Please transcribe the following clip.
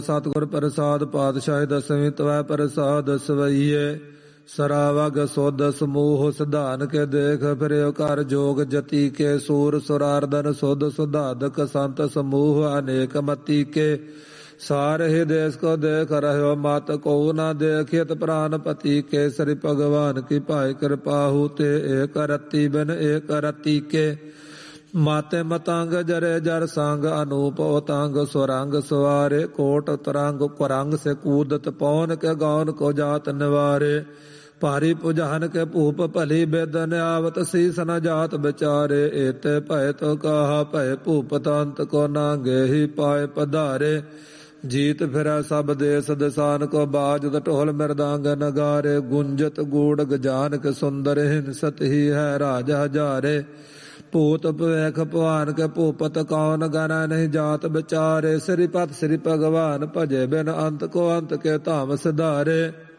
ਸਤਿਗੁਰ ਪ੍ਰਸਾਦ ਪਾਤਸ਼ਾਹੀ ਦਸਵੀਂ ਤਵੈ ਪ੍ਰਸਾਦ ਸਵਈਏ। ਸਰਾਵਗ ਸੁਧ ਸਮੂਹ ਸਿਧਾਨ ਕੇ ਦੇਖ ਫਿਰਿਓ ਕਰ ਜੋਗ ਜਤੀ ਕੇ। ਸੂਰ ਸੁਰਾਰਦਨ ਸੁਧ ਸੁਧਾਦਕ ਸੰਤ ਸਮੂਹ ਅਨੇਕ ਮਤੀ ਕੇ। ਸਾਰਹਿ ਦੇਸ ਕੋ ਦੇਖ ਰਹਿਓ ਮਤ ਕੋ ਨਾ ਦੇਖਿਤ ਪ੍ਰਾਨ ਪਤੀ ਕੇ। ਸ੍ਰੀ ਭਗਵਾਨ ਕੀ ਭਾਇ ਕਿਰਪਾਹੂ ਤੇ ਏਕ ਰਤੀ ਬਿਨ ਏਕ ਰਤੀ ਕੇ। ਮਾਤੇ ਮਤੰਗ ਜਰੇ ਜਰ ਸੰਗ ਅਨੂਪ ਉਤੰਗ ਸੁਰੰਗ ਸਵਾਰੇ। ਕੋਟ ਤਰੰਗ ਕੁਰੰਗ ਸੇ ਕੂਦਤ ਪੌਨ ਕੇ ਗੌਨ ਕੋ ਜਾਤ ਨਿਵਾਰੇ। ਭਾਰੀ ਪੁਜਾਨ ਕੇ ਭੂਪ ਭਲੀ ਬੇਦਨ ਆਵਤ ਸੀਸ ਨ ਜਾਤ ਵਿਚਾਰੇ। ਏਤੇ ਭੈ ਤੋ ਕਹਾ ਭੈ ਭੂਪਤ ਅੰਤ ਕੋ ਨਾਂਗੇ ਹੀ ਪਾਏ ਪਧਾਰੇ। ਜੀਤ ਫਿਰੈ ਸਭ ਦੇਸ ਦਿਸਾਨ ਕੋ ਬਾਜਤ ਢੋਲ ਮਿਰਦਾਂਗ ਨਗਾਰੇ। ਗੁੰਜਤ ਗੂੜ ਗਜਾਨ ਕੇ ਸੁੰਦਰ ਹਿੰਸਤ ਹੀ ਹੈ ਰਾਜ ਹਜ਼ਾਰੇ। ਭੂਤ ਭਵੇਖ ਭਵਾਨ ਕੇ ਭੂਪਤ ਕੌਣ ਗਨੈ ਨਹੀਂ ਜਾਤ ਵਿਚਾਰੇ। ਸ੍ਰੀਪਤ ਸ੍ਰੀ ਭਗਵਾਨ ਭਜੇ ਬਿਨ ਅੰਤ ਕੋ ਅੰਤ ਕੇ ਧਾਮ ਸਿਧਾਰੇ।